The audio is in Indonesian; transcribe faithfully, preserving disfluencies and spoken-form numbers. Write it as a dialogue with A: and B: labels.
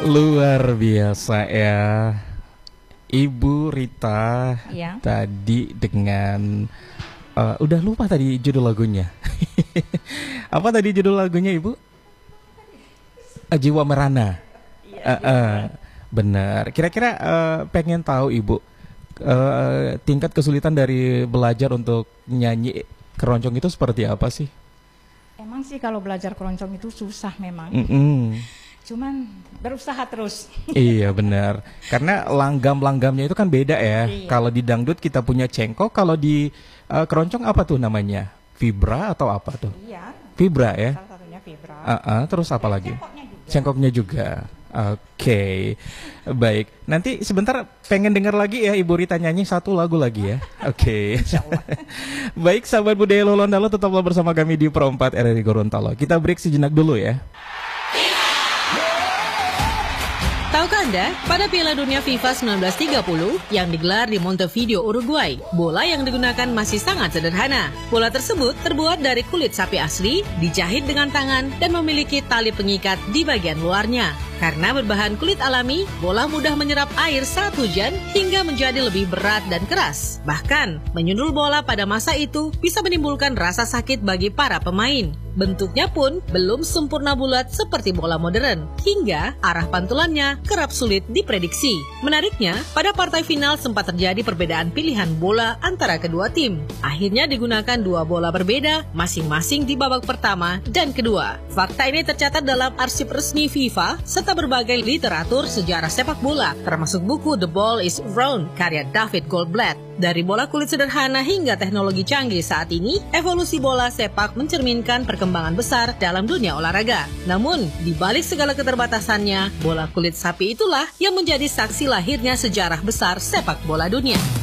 A: Luar biasa ya, Ibu Rita
B: Ya.
A: tadi dengan uh, udah lupa tadi judul lagunya. Apa tadi judul lagunya Ibu? Uh, Jiwa Merana.
B: Iya,
A: Uh, uh, bener. Kira-kira uh, pengen tahu Ibu uh, tingkat kesulitan dari belajar untuk nyanyi keroncong itu seperti apa sih?
B: Emang sih kalau belajar keroncong itu susah memang.
A: Mm-mm.
B: Cuman berusaha terus.
A: Iya benar, karena langgam-langgamnya itu kan beda ya.
B: Iya.
A: Kalau di dangdut kita punya cengkok, kalau di uh, keroncong apa tuh namanya? Vibra atau apa tuh?
B: Iya.
A: Vibra ya.
B: Salah satunya vibra.
A: Uh-uh, terus apa lagi?
B: Cengkoknya juga.
A: Cengkoknya juga. Oke, baik. Nanti sebentar pengen dengar lagi ya Ibu Rita nyanyi satu lagu lagi ya. Oke. Baik, sahabat budaya Lolondalo, tetaplah bersama kami di Pro empat R R I Gorontalo. Kita break sejenak dulu ya.
C: Tahukah Anda, pada Piala Dunia FIFA seribu sembilan ratus tiga puluh yang digelar di Montevideo, Uruguay, bola yang digunakan masih sangat sederhana. Bola tersebut terbuat dari kulit sapi asli, dijahit dengan tangan, dan memiliki tali pengikat di bagian luarnya. Karena berbahan kulit alami, bola mudah menyerap air saat hujan hingga menjadi lebih berat dan keras. Bahkan, menyundul bola pada masa itu bisa menimbulkan rasa sakit bagi para pemain. Bentuknya pun belum sempurna bulat seperti bola modern, hingga arah pantulannya kerap sulit diprediksi. Menariknya, pada partai final sempat terjadi perbedaan pilihan bola antara kedua tim. Akhirnya digunakan dua bola berbeda, masing-masing di babak pertama dan kedua. Fakta ini tercatat dalam arsip resmi FIFA serta berbagai literatur sejarah sepak bola, termasuk buku The Ball is Round karya David Goldblatt. Dari bola kulit sederhana hingga teknologi canggih saat ini, evolusi bola sepak mencerminkan perkembangan besar dalam dunia olahraga. Namun, di balik segala keterbatasannya, bola kulit sapi itulah yang menjadi saksi lahirnya sejarah besar sepak bola dunia.